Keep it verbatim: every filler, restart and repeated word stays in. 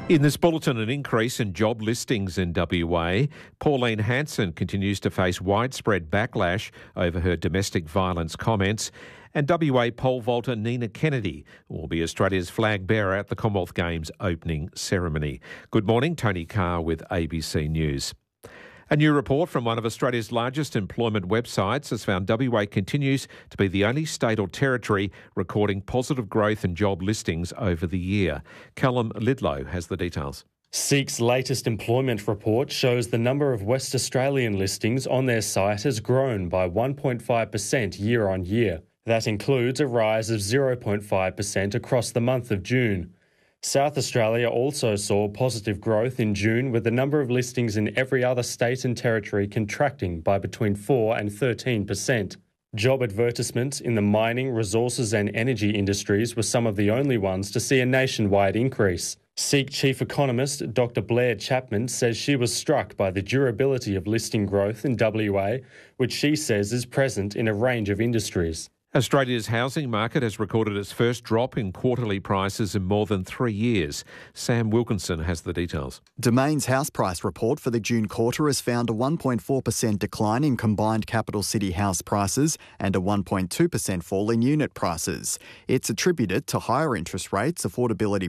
In this bulletin, an increase in job listings in W A. Pauline Hanson continues to face widespread backlash over her domestic violence comments. And W A pole vaulter Nina Kennedy will be Australia's flag bearer at the Commonwealth Games opening ceremony. Good morning, Tony Carr with A B C News. A new report from one of Australia's largest employment websites has found W A continues to be the only state or territory recording positive growth in job listings over the year. Callum Lidlow has the details. SEEK's latest employment report shows the number of West Australian listings on their site has grown by one point five percent year on year. That includes a rise of zero point five percent across the month of June. South Australia also saw positive growth in June, with the number of listings in every other state and territory contracting by between four and thirteen percent. Job advertisements in the mining, resources and energy industries were some of the only ones to see a nationwide increase. SEEK Chief Economist Doctor Blair Chapman says she was struck by the durability of listing growth in W A, which she says is present in a range of industries. Australia's housing market has recorded its first drop in quarterly prices in more than three years. Sam Wilkinson has the details. Domain's house price report for the June quarter has found a one point four percent decline in combined capital city house prices and a one point two percent fall in unit prices. It's attributed to higher interest rates, affordability